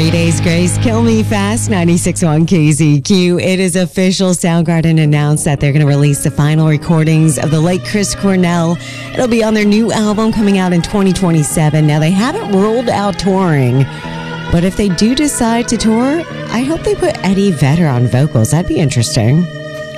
Happy days, Grace. Kill Me Fast, 96.1 KZQ. It is official. Soundgarden announced that they're going to release the final recordings of the late Chris Cornell. It'll be on their new album coming out in 2027. Now, they haven't ruled out touring, but if they do decide to tour, I hope they put Eddie Vedder on vocals. That'd be interesting.